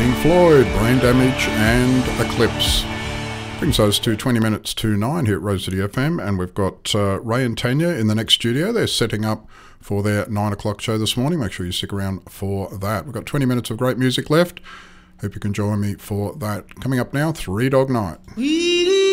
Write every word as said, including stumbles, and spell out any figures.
Pink Floyd, Brain Damage and Eclipse. Brings us to twenty minutes to nine here at Rose City F M, and we've got uh, Ray and Tanya in the next studio. They're setting up for their nine o'clock show this morning. Make sure you stick around for that. We've got twenty minutes of great music left. Hope you can join me for that. Coming up now, Three Dog Night. We